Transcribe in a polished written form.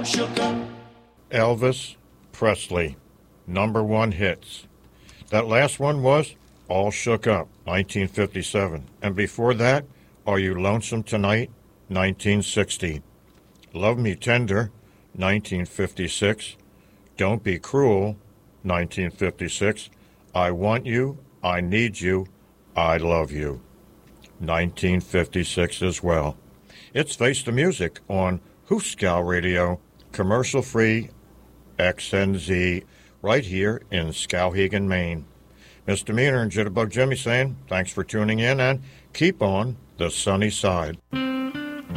shook up. Elvis Presley, #1 hits. That last one was All Shook Up, 1957. And before that, Are You Lonesome Tonight, 1960. Love Me Tender, 1956. Don't Be Cruel, 1956. I Want You, I Need You, I Love You, 1956 as well. It's Face the Music on Hooskow Radio, commercial-free XNZ, right here in Skowhegan, Maine. Misdemeanor and Jitterbug Jimmy saying thanks for tuning in and keep on the sunny side.